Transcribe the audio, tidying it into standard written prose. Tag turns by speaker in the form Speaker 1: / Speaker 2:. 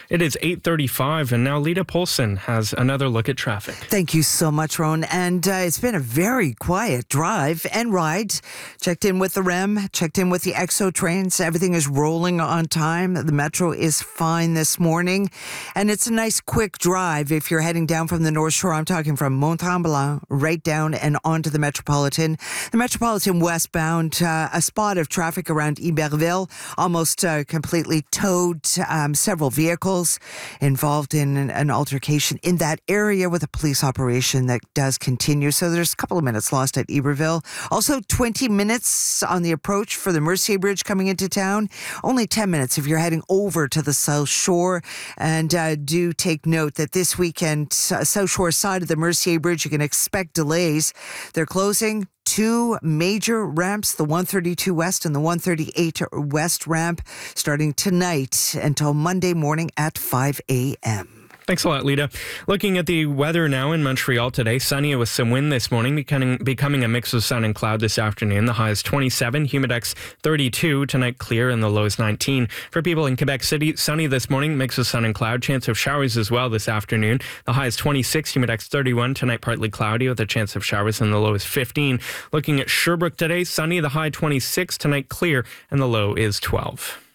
Speaker 1: It is 8:35, and now Lita Polson has another look at traffic.
Speaker 2: Thank you so much, Ron. And it's been a very quiet drive and ride. Checked in with the REM, checked in with the EXO trains. Everything is rolling on time. The metro is fine this morning. And it's a nice quick drive if you're heading down from the North Shore. I'm talking from Mont-Tremblant right down and onto the Metropolitan. The Metropolitan westbound, a spot of traffic around Iberville, almost completely towed. Several vehicles involved in an altercation in that area with a police operation that does continue. So there's a couple of minutes lost at Iberville. Also 20 minutes on the approach for the Mercier Bridge coming into town. Only 10 minutes if you're heading over to the South Shore. And do take note that this weekend, South Shore side of the Mercier Bridge, you can expect delays. They're closing two major ramps, the 132 West and the 138 West ramp, starting tonight until Monday morning at 5 a.m.
Speaker 1: Thanks a lot, Lita. Looking at the weather now in Montreal today, sunny with some wind this morning, becoming a mix of sun and cloud this afternoon. The high is 27, humidex 32, tonight clear and the low is 19. For people in Quebec City, sunny this morning, mix of sun and cloud, chance of showers as well this afternoon. The high is 26, humidex 31, tonight partly cloudy with a chance of showers and the low is 15. Looking at Sherbrooke today, sunny, the high 26, tonight clear and the low is 12.